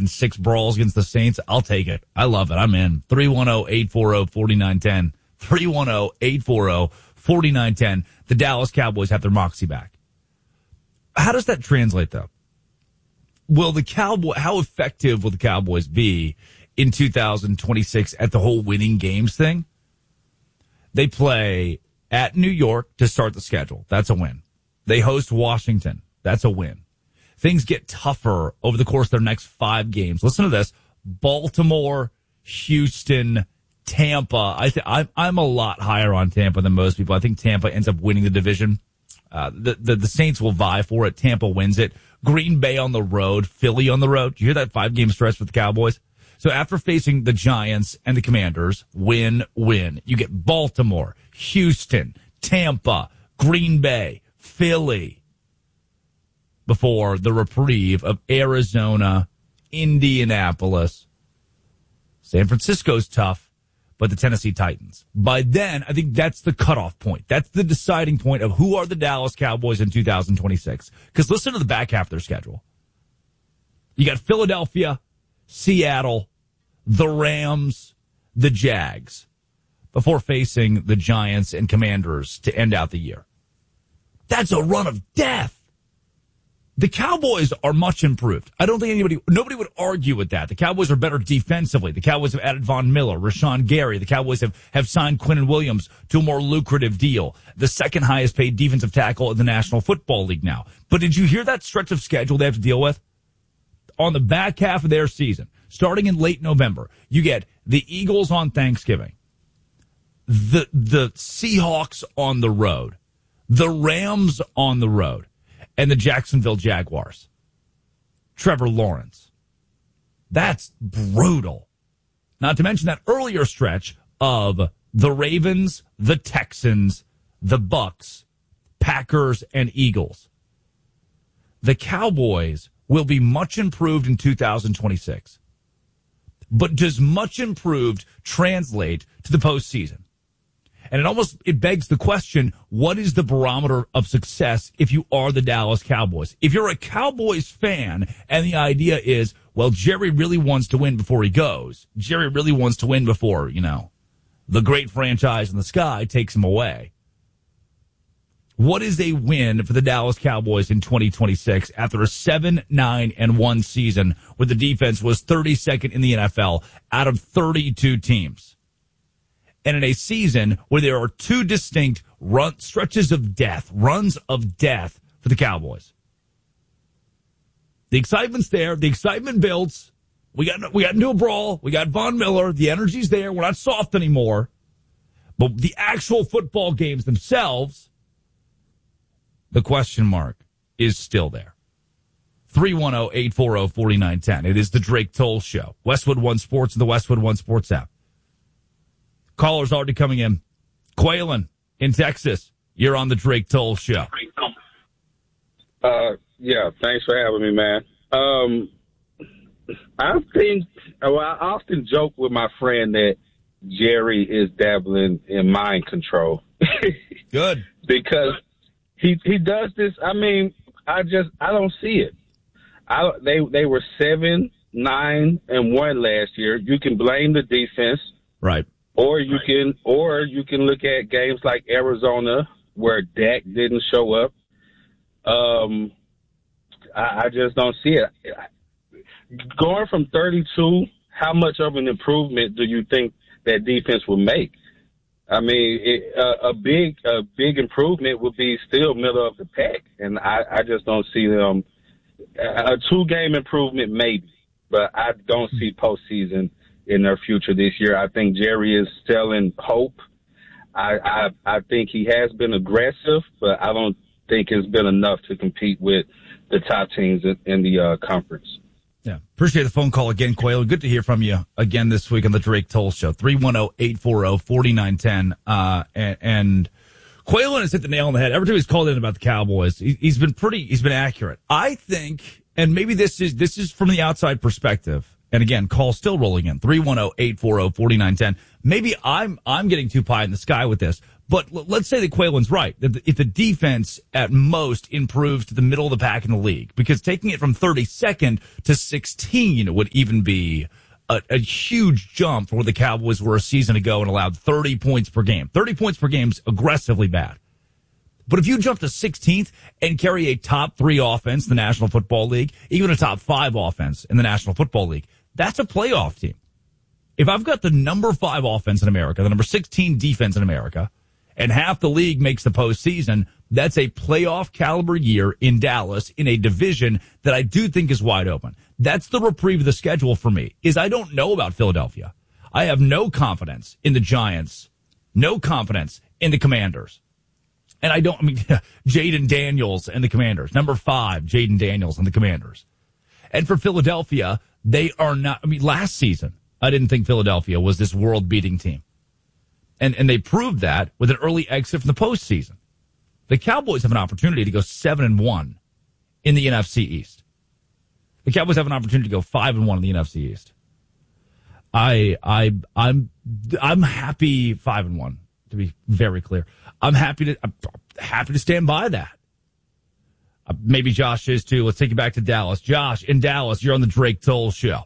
in 6 brawls against the Saints, I'll take it. I love it. I'm in. 310-840-4910. 310-840-4910. The Dallas Cowboys have their moxie back. How does that translate, though? How effective will the Cowboys be in 2026 at the whole winning games thing? They play at New York to start the schedule. That's a win. They host Washington. That's a win. Things get tougher over the course of their next 5 games. Listen to this. Baltimore, Houston, Tampa. I'm a lot higher on Tampa than most people. I think Tampa ends up winning the division. The Saints will vie for it. Tampa wins it. Green Bay on the road, Philly on the road. Did you hear that 5-game stretch with the Cowboys? So after facing the Giants and the Commanders, win. You get Baltimore, Houston, Tampa, Green Bay, Philly, before the reprieve of Arizona, Indianapolis. San Francisco's tough, but the Tennessee Titans. By then, I think that's the cutoff point. That's the deciding point of who are the Dallas Cowboys in 2026. Because listen to the back half of their schedule. You got Philadelphia, Seattle, the Rams, the Jags, before facing the Giants and Commanders to end out the year. That's a run of death. The Cowboys are much improved. I don't think nobody would argue with that. The Cowboys are better defensively. The Cowboys have added Von Miller, Rashawn Gary. The Cowboys have signed Quinnen Williams to a more lucrative deal. The second highest paid defensive tackle in the National Football League now. But did you hear that stretch of schedule they have to deal with? On the back half of their season, starting in late November, you get the Eagles on Thanksgiving, the Seahawks on the road, the Rams on the road, and the Jacksonville Jaguars. Trevor Lawrence. That's brutal. Not to mention that earlier stretch of the Ravens, the Texans, the Bucks, Packers, and Eagles. The Cowboys will be much improved in 2026. But does much improved translate to the postseason? And it begs the question, what is the barometer of success if you are the Dallas Cowboys? If you're a Cowboys fan and the idea is, well, Jerry really wants to win before he goes. Jerry really wants to win before, the great franchise in the sky takes him away. What is a win for the Dallas Cowboys in 2026 after a 7-9-1 season where the defense was 32nd in the NFL out of 32 teams? And in a season where there are 2 distinct runs of death for the Cowboys. The excitement's there. The excitement builds. We got into a brawl. We got Von Miller. The energy's there. We're not soft anymore. But the actual football games themselves, the question mark is still there. 310-840-4910. It is the Drake Toll Show. Westwood One Sports and the Westwood One Sports app. Callers already coming in. Quaylen in Texas, you're on the Drake Toll Show. Yeah, thanks for having me, man. I often joke with my friend that Jerry is dabbling in mind control. Good. Because he does this. I mean, I don't see it. They were 7-9-1 last year. You can blame the defense. Right. Or you can look at games like Arizona where Dak didn't show up. I just don't see it. Going from 32, how much of an improvement do you think that defense will make? I mean, a big improvement would be still middle of the pack, and I just don't see them. A 2-game improvement maybe, but I don't see postseason in their future this year. I think Jerry is selling hope. I think he has been aggressive, but I don't think it's been enough to compete with the top teams in the conference. Yeah. Appreciate the phone call again, Quaylen. Good to hear from you again this week on the Drake Toll Show. 310-840-4910. And Quaylen has hit the nail on the head. Every time he's called in about the Cowboys, he's been accurate. I think, and maybe this is from the outside perspective. And again, call still rolling in. 310-840-4910. Maybe I'm getting too pie in the sky with this, But let's say that Quaylen's right. That if the defense at most improves to the middle of the pack in the league, because taking it from 32nd to 16 would even be a huge jump from where the Cowboys were a season ago and allowed 30 points per game. 30 points per game is aggressively bad. But if you jump to 16th and carry a top 3 offense in the National Football League, even a top 5 offense in the National Football League, that's a playoff team. If I've got the number 5 offense in America, the number 16 defense in America, and half the league makes the postseason, that's a playoff caliber year in Dallas in a division that I do think is wide open. That's the reprieve of the schedule for me, is I don't know about Philadelphia. I have no confidence in the Giants, no confidence in the Commanders. And Jaden Daniels and the Commanders. Number 5, Jaden Daniels and the Commanders. And for Philadelphia, they are not, last season, I didn't think Philadelphia was this world-beating team. And they proved that with an early exit from the postseason. The Cowboys have an opportunity to go 7-1 in the NFC East. The Cowboys have an opportunity to go 5-1 in the NFC East. I'm happy 5-1, to be very clear. I'm happy to stand by that. Maybe Josh is too. Let's take you back to Dallas. Josh, in Dallas, you're on the Drake Toll Show.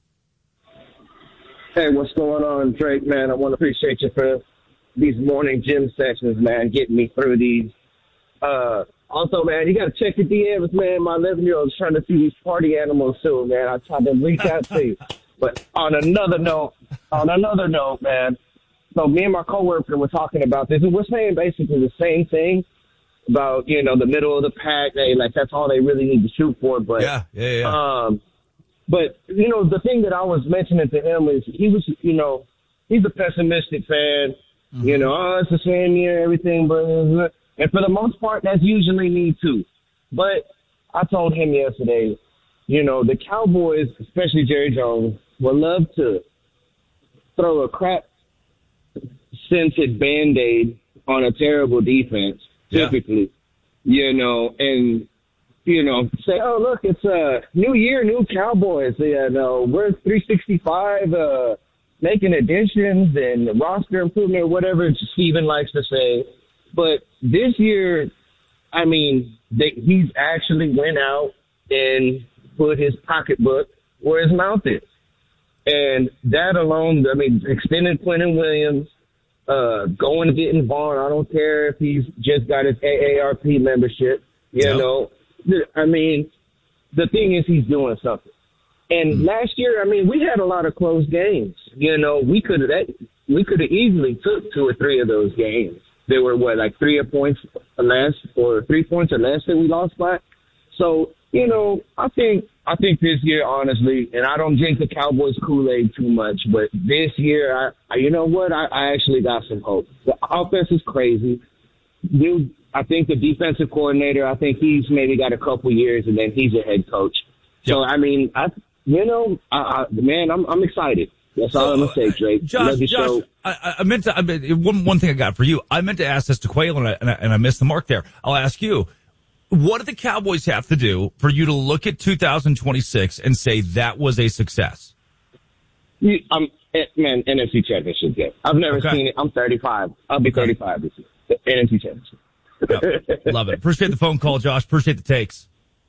Hey, what's going on, Drake, man? I want to appreciate you for these morning gym sessions, man, getting me through these. Also, man, you got to check your DMs, man. My 11-year-old is trying to see these party animals too, man. I tried to reach out to you. But on another note, man, so me and my coworker were talking about this, and we're saying basically the same thing about, the middle of the pack. That's all they really need to shoot for. But yeah. But, the thing that I was mentioning to him is he was, he's a pessimistic fan. Mm-hmm. It's the same year, everything. But and for the most part, that's usually me too. But I told him yesterday, the Cowboys, especially Jerry Jones, would love to throw a crap-scented Band-Aid on a terrible defense, typically, and say, oh, look, it's a new year, new Cowboys. We're 365, making additions and roster improvement, whatever Steven likes to say. But this year, he's actually went out and put his pocketbook where his mouth is. And that alone, extended Quentin Williams, going to getting Vaughn. I don't care if he's just got his AARP membership, the thing is he's doing something. And last year, we had a lot of close games. We could have easily took 2 or 3 of those games. There were 3 points or less, or 3 points or less that we lost by. So, I think this year, honestly, and I don't drink the Cowboys Kool-Aid too much, but this year, I actually got some hope. The offense is crazy. I think the defensive coordinator, I think he's maybe got a couple years, and then he's a head coach. So, man, I'm excited. That's all I'm going to say, Drake. Josh, I meant to, one thing I got for you. I meant to ask this to Quayle, and I missed the mark there. I'll ask you, what do the Cowboys have to do for you to look at 2026 and say that was a success? NFC Championship game. I've never seen it. I'm 35. I'll be 35 this year. The NFC Championship. Yep. Love it. Appreciate the phone call, Josh. Appreciate the takes.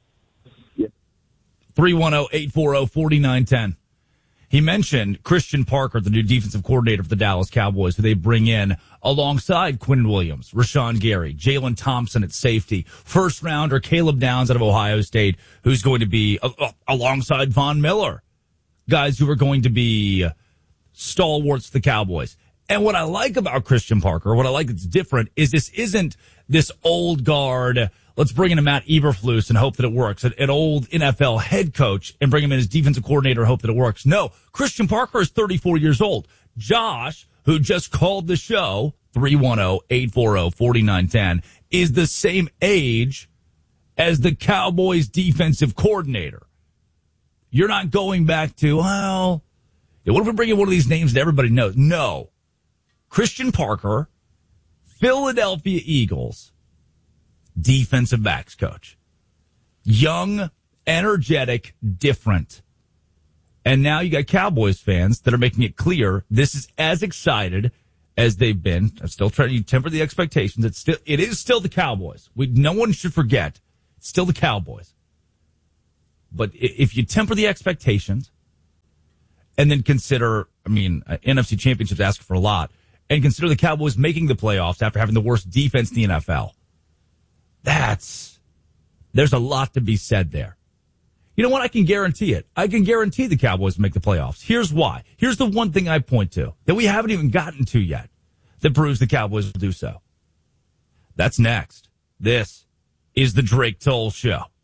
310-840-4910. He mentioned Christian Parker, the new defensive coordinator for the Dallas Cowboys, who they bring in alongside Quinn Williams, Rashawn Gary, Jalen Thompson at safety, first rounder Caleb Downs out of Ohio State, who's going to be alongside Von Miller, guys who are going to be stalwarts to the Cowboys. And what I like about Christian Parker, what I like that's different, is this isn't this old guard, let's bring in a Matt Eberflus and hope that it works, an old NFL head coach and bring him in as defensive coordinator and hope that it works. No, Christian Parker is 34 years old. Josh, who just called the show, 310-840-4910, is the same age as the Cowboys defensive coordinator. You're not going back to, what if we bring in one of these names that everybody knows? No. Christian Parker, Philadelphia Eagles, defensive backs coach. Young, energetic, different. And now you got Cowboys fans that are making it clear this is as excited as they've been. I'm still trying to temper the expectations. It is still the Cowboys. No one should forget. It's still the Cowboys. But if you temper the expectations and then consider, NFC championships ask for a lot, and consider the Cowboys making the playoffs after having the worst defense in the NFL, there's a lot to be said there. You know what? I can guarantee it. I can guarantee the Cowboys make the playoffs. Here's why. Here's the one thing I point to that we haven't even gotten to yet that proves the Cowboys will do so. That's next. This is the Drake Toll Show.